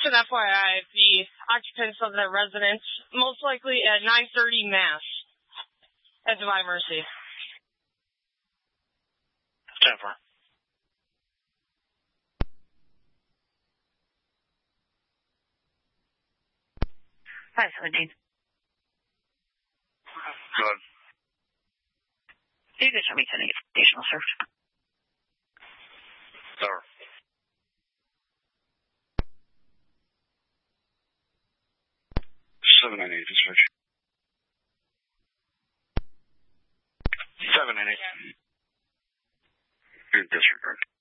Just an FYI, the occupants of the residence, most likely at 9:30 Mass at Divine Mercy. 10-4. Hi, 17. Good. You could show me 10 additional served. Sir. 798 dispatch. 798. Good disregard.